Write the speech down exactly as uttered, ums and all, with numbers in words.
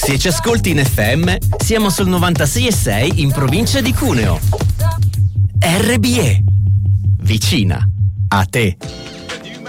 Se ci ascolti in F M, siamo sul novantasei virgola sei in provincia di Cuneo. R B E, vicina a te.